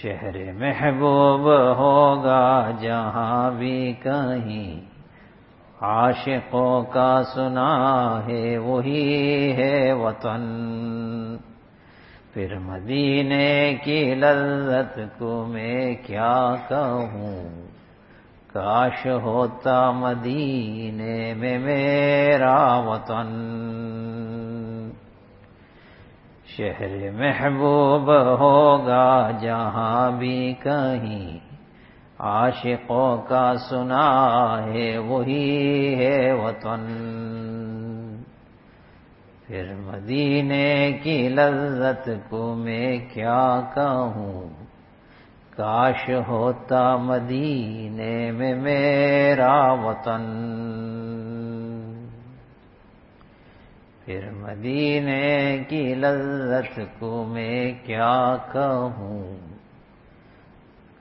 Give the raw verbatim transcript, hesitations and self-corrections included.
شہر محبوب ہوگا جہاں بھی کہیں، عاشقوں کا سنا ہے وہی ہے وطن۔ پھر مدینے کی لذت کو میں کیا کہوں، کاش ہوتا مدینے میں میرا وطن۔ شہر محبوب ہوگا جہاں بھی کہیں، عاشقوں کا سنا ہے وہی ہے وطن۔ پھر مدینے کی لذت کو میں کیا کہوں، کاش ہوتا مدینے میں میرا وطن۔ پھر مدینے کی لذت کو میں کیا کہوں،